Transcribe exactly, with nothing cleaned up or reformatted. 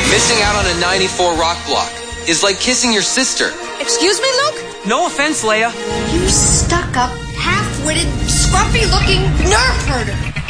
Missing out on a ninety-four rock block is like kissing your sister. Excuse me, Luke? No offense, Leia. You stuck-up, half-witted, scruffy-looking nerf herder.